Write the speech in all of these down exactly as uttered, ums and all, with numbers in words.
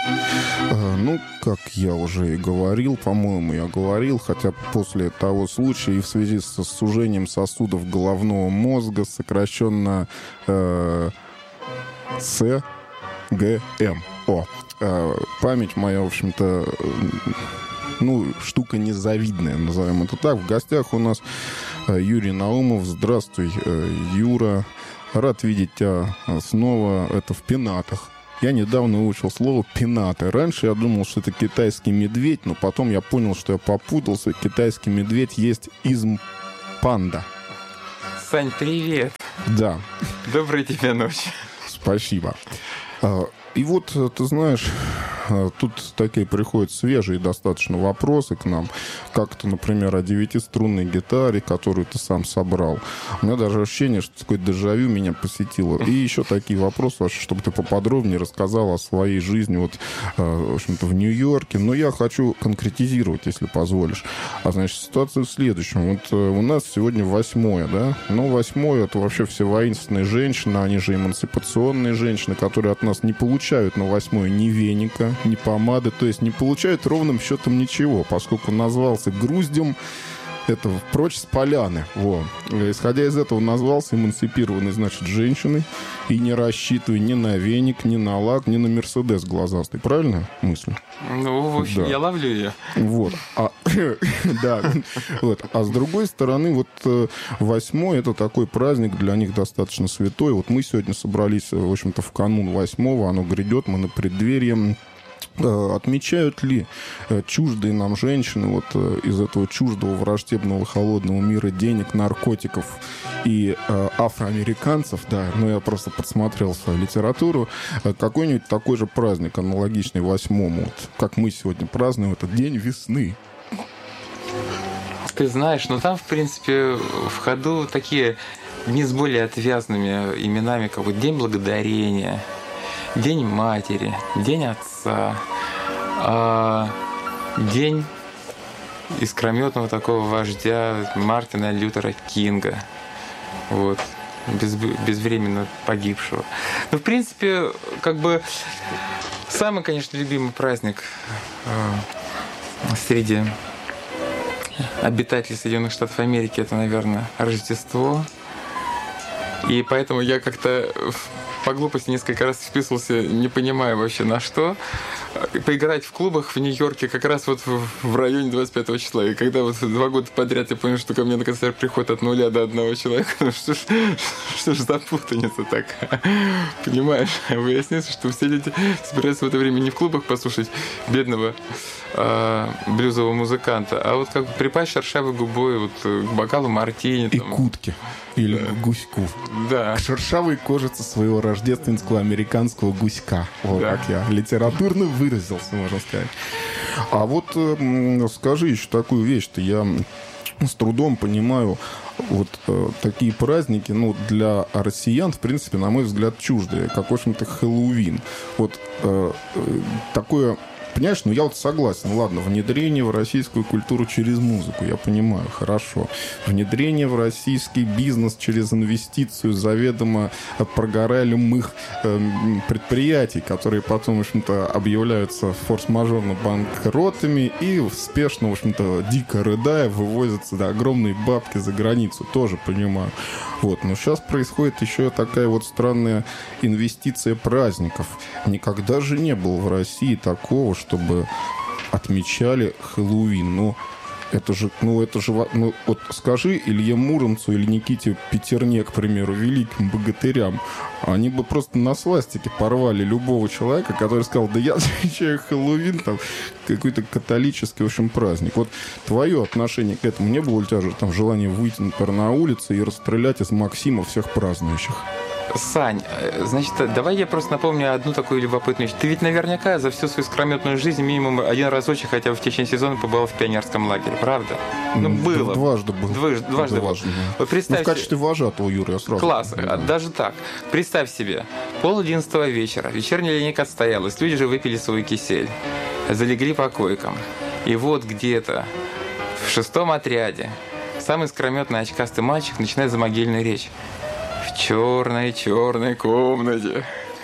Ну, как я уже и говорил, по-моему, я говорил, хотя после того случая и в связи с сужением сосудов головного мозга, сокращенно э, С Г М. О, э, память моя, в общем-то, ну, штука незавидная, назовем это так. В гостях у нас Юрий Наумов. Здравствуй, Юра. Рад видеть тебя снова. Это в пенатах. Я недавно выучил слово «пенаты». Раньше я думал, что это китайский медведь, но потом я понял, что я попутался. Китайский медведь есть изм панда. Сань, привет. Да. Доброй тебе ночи. Спасибо. И вот, ты знаешь, тут такие приходят свежие достаточно вопросы к нам. Как-то, например, о девятиструнной гитаре, которую ты сам собрал. У меня даже ощущение, что такое дежавю меня посетило. И еще такие вопросы, чтобы ты поподробнее рассказал о своей жизни вот, в общем-то, в Нью-Йорке. Но я хочу конкретизировать, если позволишь. А, значит, ситуация в следующем. Вот у нас сегодня восьмое, да? Ну, восьмое — это вообще все воинственные женщины, они же эмансипационные женщины, которые от нас не получают на восьмое ни веника, ни помады, то есть не получают ровным счетом ничего, поскольку назвался груздем, это прочь с поляны. Во. Исходя из этого назвался эмансипированной, значит, женщиной, и не рассчитывай ни на веник, ни на лак, ни на Мерседес глазастый. Правильно мысль? Ну, в общем, да. Я ловлю ее. Вот. А, да. Вот. А с другой стороны, вот восьмой — это такой праздник для них достаточно святой. Вот мы сегодня собрались, в общем-то, в канун восьмого, оно грядет, мы на преддверии. Отмечают ли чуждые нам женщины вот из этого чуждого, враждебного, холодного мира денег, наркотиков и э, афроамериканцев, да, ну я просто подсмотрел свою литературу, какой-нибудь такой же праздник, аналогичный восьмому, вот, как мы сегодня празднуем этот день весны? Ты знаешь, ну там, в принципе, в ходу такие дни с более отвязными именами, как вот День Благодарения, День матери, День отца, э, День искрометного такого вождя Мартина Лютера Кинга, вот, без, безвременно погибшего. Ну, в принципе, как бы самый, конечно, любимый праздник э, среди обитателей Соединенных Штатов Америки — это, наверное, Рождество. И поэтому я как-то по глупости несколько раз вписывался, не понимая вообще на что, поиграть в клубах в Нью-Йорке как раз вот в районе двадцать пятого числа. И когда вот два года подряд я понял, что ко мне на концерт приходит от нуля до одного человека, ну что ж, что ж за путаница такая? Понимаешь? Выяснится, что все люди собираются в это время не в клубах послушать бедного а, блюзового музыканта, а вот как бы припасть шершавой губой вот к бокалу мартини. И там, кутки. Или да. Гуську. Да. К шершавой кожице своего рождественского американского гуська. Вот да. Как я литературно выразился, можно сказать. А вот э, скажи еще такую вещь-то. Я с трудом понимаю вот э, такие праздники, ну, для россиян, в принципе, на мой взгляд, чуждые, как, в общем-то, Хэллоуин. Вот э, э, такое... Понимаешь, ну я вот согласен, ладно, внедрение в российскую культуру через музыку, я понимаю, хорошо. Внедрение в российский бизнес через инвестицию заведомо прогоралимых э, предприятий, которые потом, в общем-то, объявляются форс-мажорно банкротами и спешно, в общем-то, дико рыдая, вывозятся да, огромные бабки за границу, тоже понимаю. Вот, но сейчас происходит еще такая вот странная инвестиция праздников. Никогда же не было в России такого, чтобы отмечали Хэллоуин. Ну, это же, ну, это же, ну, вот скажи Илье Муромцу или Никите Петерне, к примеру, великим богатырям, они бы просто на свастике порвали любого человека, который сказал, да я отмечаю Хэллоуин, там, какой-то католический, в общем, праздник. Вот твое отношение к этому, не было у тебя же там желание выйти, например, на улицу и расстрелять из Максима всех празднующих? Сань, значит, давай я просто напомню одну такую любопытную вещь. Ты ведь наверняка за всю свою скрометную жизнь минимум один разочек, хотя бы в течение сезона, побывал в пионерском лагере, правда? Ну, было. Дважды был. Дважды, дважды Дважды, был. Да. Вот представь, ну, в качестве вожатого, Юра, я сразу... Класс, да. Даже так. Представь себе, пол одиннадцатого вечера, вечерняя линейка отстоялась, люди же выпили свой кисель, залегли по койкам. И вот где-то в шестом отряде самый скрометный очкастый мальчик начинает замогильную речь. В черной-черной комнате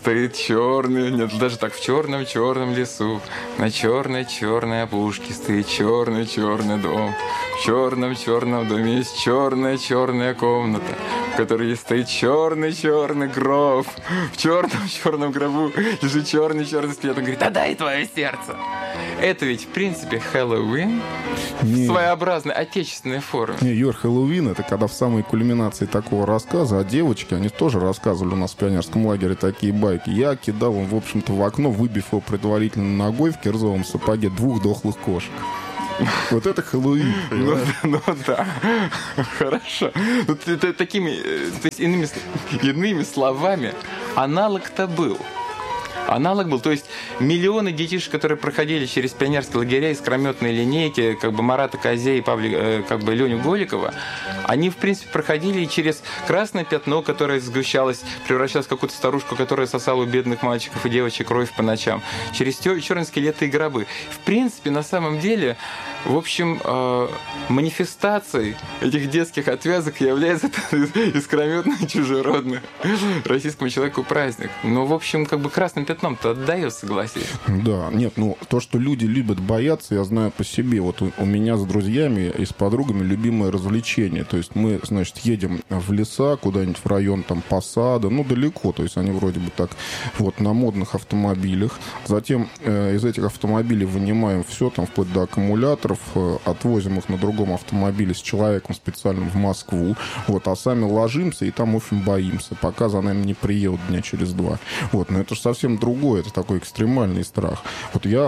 стоит черный, нет, даже так, в черном-черном лесу, на черной-черной опушке стоит черный-черный дом. В черном-черном доме есть черная-черная комната, в которой стоит черный-черный гроб. В черном-черном гробу лежит черный-черный скелет. Он говорит: отдай твое сердце. Это ведь, в принципе, Хэллоуин в своеобразной отечественной форме. Не, Юр, Хэллоуин — это когда в самой кульминации такого рассказа, а девочки, они тоже рассказывали у нас в пионерском лагере такие байки. Я кидал им, в общем-то, в окно, выбив его предварительно ногой в кирзовом сапоге, двух дохлых кошек. Вот это Хэллоуин. Ну, ну да, хорошо. Вот это такими, то есть иными, иными словами, аналог-то был. Аналог был, то есть миллионы детишек, которые проходили через пионерские лагеря, искрометные линейки, как бы Марата Козе и Павли, как бы Леню Голикова, они, в принципе, проходили через красное пятно, которое сгущалось, превращалось в какую-то старушку, которая сосала у бедных мальчиков и девочек кровь по ночам, через черные скелеты и гробы. В принципе, на самом деле, в общем, э, манифестацией этих детских отвязок является искрометный, чужеродный российскому человеку праздник. Но, в общем, как бы красным пятном-то отдаю, согласись. Да, нет, ну, то, что люди любят бояться, я знаю по себе. Вот у, у меня с друзьями и с подругами любимое развлечение. То есть мы, значит, едем в леса, куда-нибудь в район там Посада, ну, далеко, то есть они вроде бы так вот на модных автомобилях. Затем э, из этих автомобилей вынимаем все, там, вплоть до аккумуляторов, э, отвозим их на другом автомобиле с человеком специальным в Москву, вот, а сами ложимся и там, в общем, боимся, пока за нами не приедут дня через два. Вот, но это же совсем другое, это такой экстремальный страх. Вот я,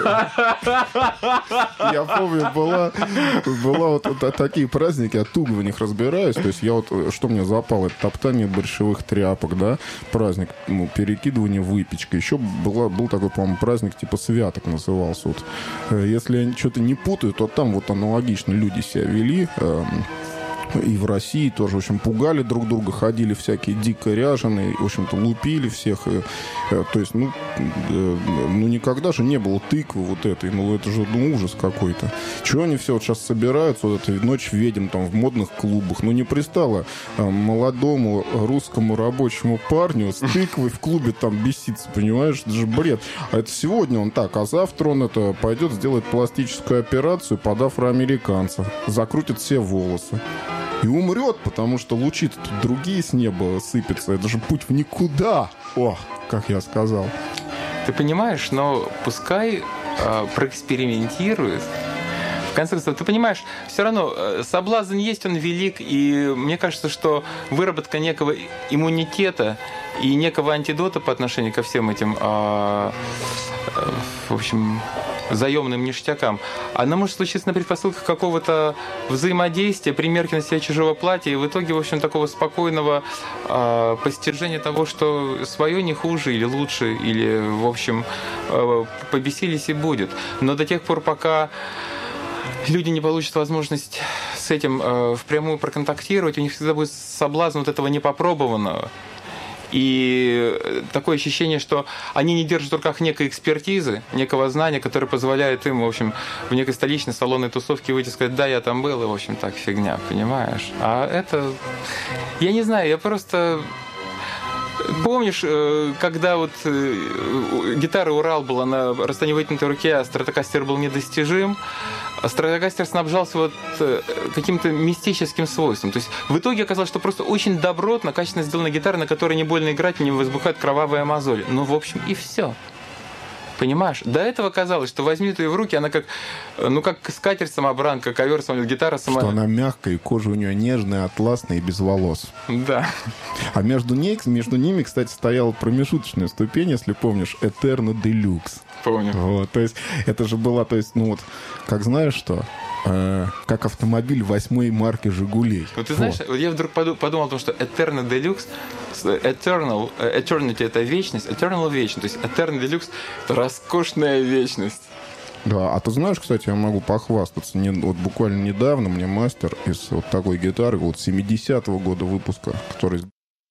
я помню, была, была вот такие праздники, я туго в них разбираюсь, то есть я вот, что мне запало, это топтание борщевых тряпок, да, праздник, ну, перекидывание выпечкой. Еще была, был такой, по-моему, праздник типа святок назывался. Вот. Если я что-то не путаю, то там вот аналогично люди себя вели. И в России тоже, в общем, пугали друг друга, ходили всякие дико ряженые, в общем-то, лупили всех. И, то есть, ну, ну, никогда же не было тыквы вот этой, ну, это же, ну, ужас какой-то. Чего они все вот сейчас собираются, вот этой ночь ведьм там в модных клубах? Ну, не пристало а, молодому русскому рабочему парню с тыквой в клубе там беситься, понимаешь? Это же бред. А это сегодня он так, а завтра он это пойдет сделать пластическую операцию под афроамериканца, закрутит все волосы. И умрет, потому что лучи-то тут другие с неба сыпятся. Это же путь в никуда. О, как я сказал. Ты понимаешь, но пускай э, проэкспериментирует. В конце концов, ты понимаешь, все равно э, соблазн есть, он велик. И мне кажется, что выработка некого иммунитета и некого антидота по отношению ко всем этим, э, э, в общем... заемным ништякам, она может случиться на предпосылках какого-то взаимодействия, примерки на себя чужого платья, и в итоге, в общем, такого спокойного э, постижения того, что свое не хуже или лучше, или, в общем, э, побесились и будет. Но до тех пор, пока люди не получат возможность с этим э, впрямую проконтактировать, у них всегда будет соблазн вот этого непопробованного. И такое ощущение, что они не держат в руках некой экспертизы, некого знания, которое позволяет им, в общем, в некой столичной салонной тусовке выйти и сказать: да, я там был, и, в общем, так, фигня, понимаешь? А это... Я не знаю, я просто... Помнишь, когда вот гитара Урал была на расстоянии вытянутой руке, а стратокастер был недостижим, а стратокастер снабжался вот каким-то мистическим свойством. То есть в итоге оказалось, что просто очень добротно, качественно сделана гитара, на которой не больно играть, не возбухает кровавая мозоль. Ну, в общем, и все. Понимаешь? До этого казалось, что возьми ты ее в руки, она как, ну, как скатерть-самобранка, ковер, самолет, гитара самолет. Что она мягкая, и кожа у нее нежная, атласная и без волос. Да. А между, ней, между ними, кстати, стояла промежуточная ступень, если помнишь, Eterno Deluxe. Помню. Вот, то есть это же была, то есть, ну вот, как знаешь что? Э, как автомобиль восьмой марки «Жигулей». Вот ты знаешь, вот я вдруг подумал о том, что Eterno Deluxe, Eternal, Eternity — это вечность, Eternal — вечность, то есть Eterno Deluxe — это роскошная вечность. Да, а ты знаешь, кстати, я могу похвастаться, не, вот буквально недавно мне мастер из вот такой гитары, вот семидесятого года выпуска, который...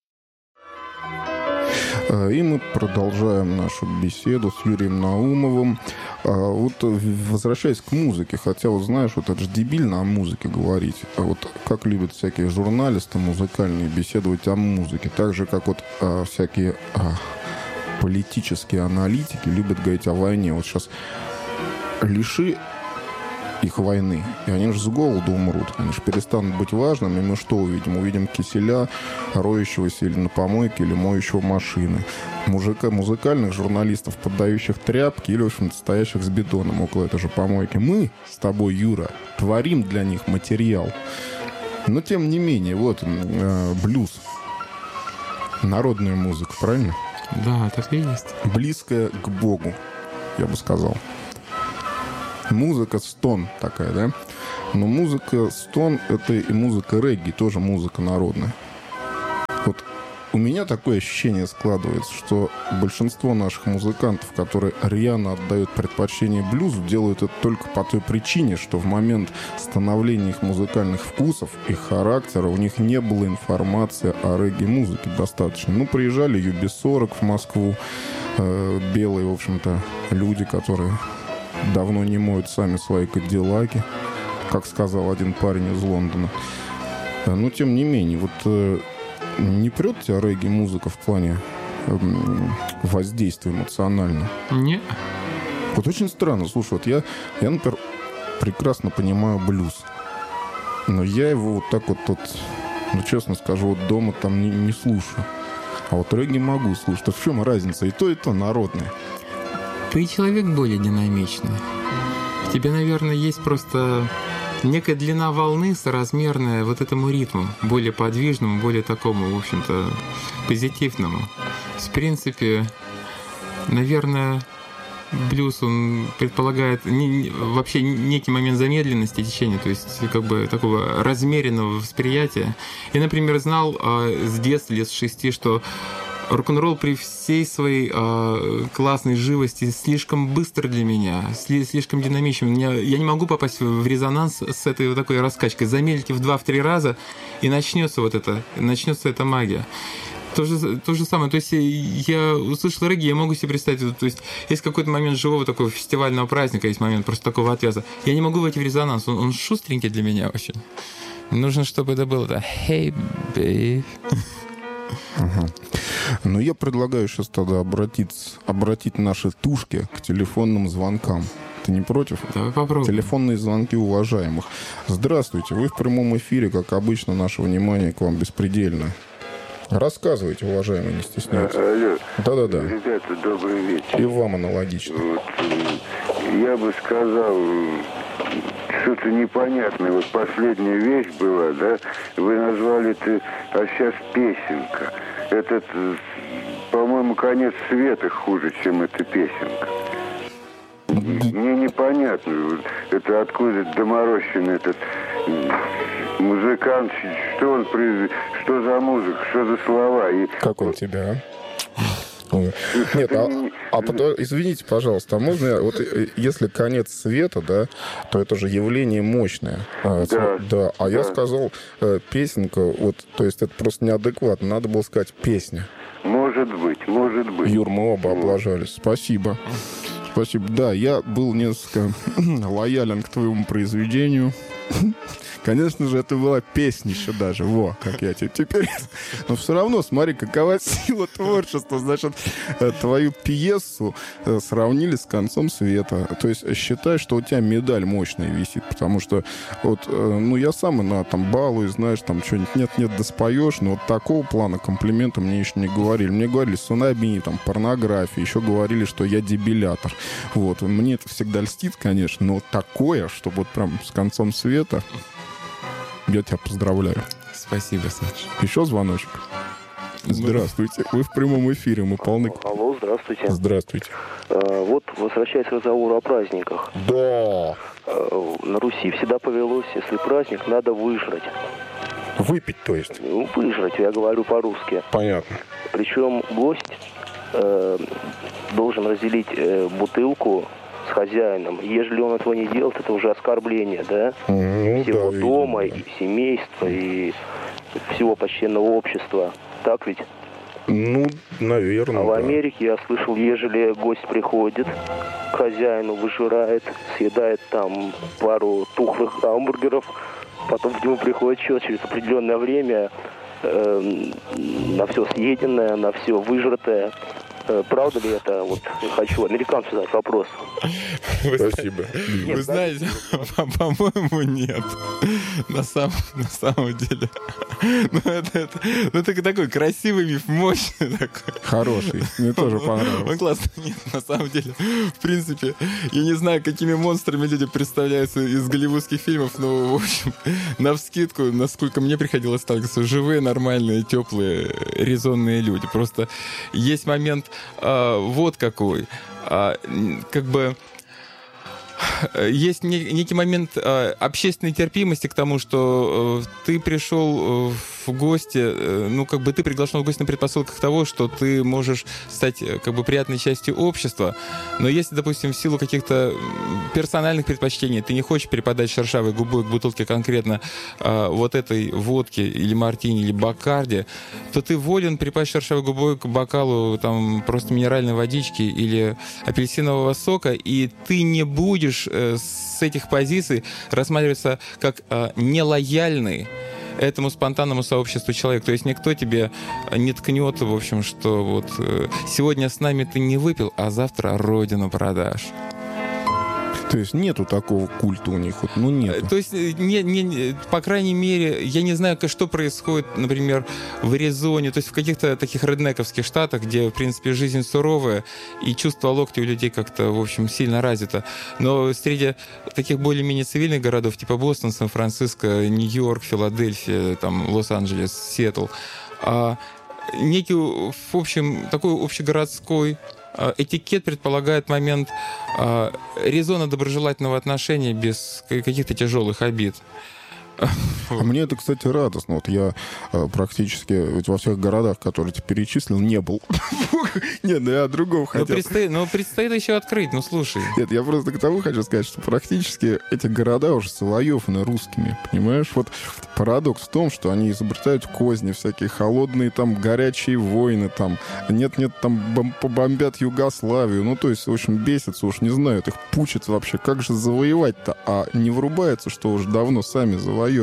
И мы продолжаем нашу беседу с Юрием Наумовым. Вот возвращаясь к музыке, хотя вот знаешь, вот это же дебильно о музыке говорить. Вот как любят всякие журналисты музыкальные беседовать о музыке. Так же, как вот а, всякие а, политические аналитики любят говорить о войне. Вот сейчас лиши их войны, и они же с голоду умрут. Они же перестанут быть важными, и мы что увидим? Увидим киселя, роющегося или на помойке, или моющего машины. Мужика, музыкальных журналистов, поддающих тряпки, или, в общем-то, стоящих с бетоном около этой же помойки. Мы с тобой, Юра, творим для них материал. Но, тем не менее, вот э, блюз. Народная музыка, правильно? Да, так и есть. Близкая к Богу, я бы сказал. Музыка стон такая, да? Но музыка стон — это и музыка регги, тоже музыка народная. Вот у меня такое ощущение складывается, что большинство наших музыкантов, которые рьяно отдают предпочтение блюзу, делают это только по той причине, что в момент становления их музыкальных вкусов, их характера, у них не было информации о регги-музыке достаточно. Ну, приезжали ю би сорок в Москву, э, белые, в общем-то, люди, которые давно не моют сами свои кадиллаки, как сказал один парень из Лондона. Но, тем не менее, вот э, не прет тебя регги-музыка в плане э, воздействия эмоционально? Не. Вот очень странно. Слушай, вот я, я, например, прекрасно понимаю блюз. Но я его вот так вот, вот ну, честно скажу, вот дома там не, не слушаю. А вот регги могу слушать. А в чем разница? И то, и то народное. Ты человек более динамичный. В тебе, наверное, есть просто некая длина волны, соразмерная вот этому ритму, более подвижному, более такому, в общем-то, позитивному. В принципе, наверное, блюз, он предполагает не, не, вообще некий момент замедленности течения, то есть как бы такого размеренного восприятия. Я, например, знал э, с детства, лет с шести, что рок-н-ролл при всей своей э, классной живости слишком быстро для меня, сли, слишком динамичен. Меня, я не могу попасть в резонанс с этой вот такой раскачкой. Замедлите в два-три раза, и начнется вот это, начнется эта магия. То же, то же самое. То есть я услышал регги, я могу себе представить, то есть есть какой-то момент живого такого фестивального праздника, есть момент просто такого отвяза. Я не могу войти в резонанс, он, он шустренький для меня очень. Нужно, чтобы это было, да, hey, babe. Ага. Ну, я предлагаю сейчас тогда обратиться, обратить наши тушки к телефонным звонкам. Ты не против? Давай попробуем. Телефонные звонки уважаемых. Здравствуйте, вы в прямом эфире, как обычно, наше внимание к вам беспредельно. Рассказывайте, уважаемые, не стесняйтесь. Алло. Да-да-да. Ребята, добрый вечер. И вам аналогично. Вот, я бы сказал, что-то непонятное. Вот последняя вещь была, да? Вы назвали это, а сейчас песенка. Этот, по-моему, конец света хуже, чем эта песенка. Мне непонятно, это откуда доморощенный этот музыкант, что он, что за музыка, что за слова. И... Как он тебя, а? Нет, а, а потом, извините, пожалуйста, а можно я, вот если конец света, да, то это же явление мощное. А, да, да, а да. я сказал э, песенка, вот, то есть это просто неадекватно, надо было сказать песня. Может быть, может быть. Юр, мы оба облажались. Спасибо. Спасибо. Да, я был несколько лоялен к твоему произведению. Конечно же, это была песнище даже. Во, как я тебе теперь... Но все равно, смотри, какова сила творчества. Значит, твою пьесу сравнили с концом света. То есть считай, что у тебя медаль мощная висит. Потому что вот, ну, я сам на там балуюсь, знаешь, там что-нибудь нет-нет, да споешь. Но вот такого плана комплимента мне еще не говорили. Мне говорили сунами, там, порнография. Еще говорили, что я дебилятор. Вот. Мне это всегда льстит, конечно. Но такое, чтобы вот прям с концом света... Я тебя поздравляю. Спасибо, Саша. Еще звоночек. Здравствуйте. Вы в прямом эфире, мы полны... Алло, здравствуйте. Здравствуйте. А, вот, возвращаясь к разговору о праздниках. Да. А, на Руси всегда повелось, если праздник, надо выжрать. Выпить, то есть? Ну, выжрать, я говорю по-русски. Понятно. Причем гость э, должен разделить э, бутылку с хозяином. Ежели он этого не делает, это уже оскорбление, да? Ну, всего да, дома, видимо, и семейства, и всего почтенного общества. Так ведь? Ну, наверное, А в да. Америке, я слышал, ежели гость приходит к хозяину, выжирает, съедает там пару тухлых гамбургеров, потом к нему приходит счет через определенное время э, на все съеденное, на все выжратое. Правда ли это? Вот хочу американцу задать вопрос. Спасибо. Вы знаете, по-моему, нет. На самом, на самом деле. Ну, это, это, ну, это такой красивый миф, мощный такой. Хороший. Мне тоже понравился. Он классный. Нет, на самом деле, в принципе, я не знаю, какими монстрами люди представляются из голливудских фильмов, но, в общем, навскидку, насколько мне приходилось сталкиваться, живые, нормальные, теплые, резонные люди. Просто есть момент а, вот какой. А, как бы есть некий момент э, общественной терпимости к тому, что э, ты пришел э, в гости, э, ну, как бы ты приглашен в гости на предпосылках того, что ты можешь стать, как бы, приятной частью общества, но если, допустим, в силу каких-то персональных предпочтений ты не хочешь перепадать шершавой губой к бутылке конкретно э, вот этой водки или мартини, или бакарди, то ты волен припасть шершавой губой к бокалу там просто минеральной водички или апельсинового сока, и ты не будешь с этих позиций рассматриваться как э, нелояльный этому спонтанному сообществу человек. То есть никто тебе не ткнет, в общем, что вот э, сегодня с нами ты не выпил, а завтра родину продашь. То есть нету такого культа у них? Вот, ну, нету. То есть, не, не, по крайней мере, я не знаю, что происходит, например, в Аризоне, то есть в каких-то таких реднековских штатах, где, в принципе, жизнь суровая, и чувство локтя у людей как-то, в общем, сильно развито. Но среди таких более-менее цивильных городов, типа Бостон, Сан-Франциско, Нью-Йорк, Филадельфия, там, Лос-Анджелес, Сиэтл, а, некий, в общем, такой общегородской этикет предполагает момент э, резона доброжелательного отношения без каких-то тяжелых обид. А мне это, кстати, радостно. Вот я э, практически ведь во всех городах, которые ты перечислил, не был. Нет, ну я о другом хотел. Но предстоит еще открыть, ну слушай. Нет, я просто к тому хочу сказать, что практически эти города уже завоеваны русскими, понимаешь? Вот парадокс в том, что они изобретают козни всякие, холодные там горячие войны, там, нет-нет, там бом- побомбят Югославию. Ну, то есть, в общем, бесятся, уж не знают, их пучат вообще. Как же завоевать-то? А не вырубается, что уже давно сами завоеваны.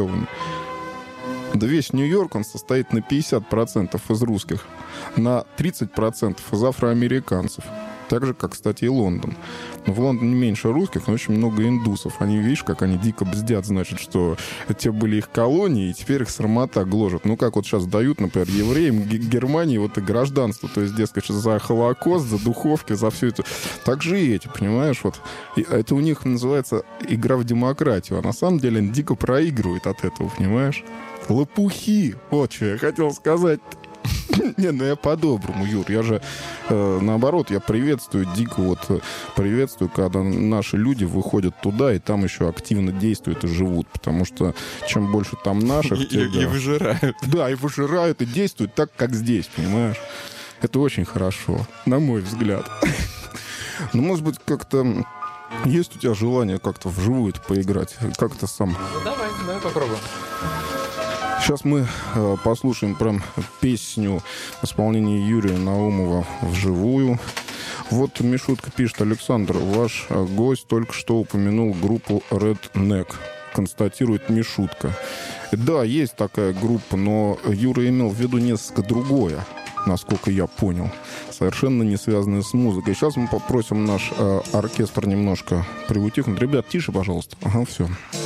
Да весь Нью-Йорк, он состоит на пятьдесят процентов из русских, на тридцать процентов из афроамериканцев. Так же, как, кстати, и Лондон. Но в Лондоне меньше русских, но очень много индусов. Они, видишь, как они дико бздят, значит, что те были их колонии, и теперь их срамота гложет. Ну, как вот сейчас дают, например, евреям Германии вот и гражданство, то есть, дескать, за Холокост, за духовки, за все это. Так же и эти, понимаешь, вот. И это у них называется игра в демократию, а на самом деле они дико проигрывают от этого, понимаешь? Лопухи! Вот что я хотел сказать. Не, ну я по-доброму, Юр. Я же, э, наоборот, я приветствую, дико вот приветствую, когда наши люди выходят туда и там еще активно действуют и живут. Потому что чем больше там наших... И, те, и, да. и выжирают. Да, и выжирают, и действуют так, как здесь, понимаешь? Это очень хорошо, на мой взгляд. Ну, может быть, как-то... Есть у тебя желание как-то вживую поиграть? Как-то сам... Ну, давай, давай попробуем. Сейчас мы э, послушаем прям песню в исполнении Юрия Наумова вживую. Вот Мишутка пишет: Александр, ваш э, гость только что упомянул группу Redneck. Констатирует Мишутка. Да, есть такая группа, но Юра имел в виду несколько другое, насколько я понял. Совершенно не связанное с музыкой. Сейчас мы попросим наш э, оркестр немножко приутихнуть. Ребят, тише, пожалуйста. Ага, все.